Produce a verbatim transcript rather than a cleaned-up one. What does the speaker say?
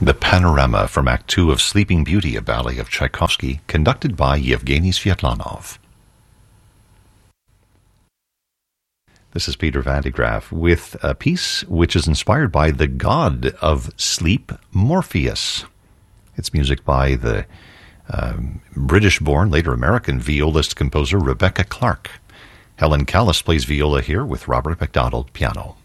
The Panorama from Act Two of Sleeping Beauty, a ballet of Tchaikovsky, conducted by Yevgeny Sviatlanov. This is Peter Van de Graaf with a piece which is inspired by the god of sleep, Morpheus. It's music by the um, British-born, later American violist-composer Rebecca Clark. Helen Callis plays viola here with Robert MacDonald piano.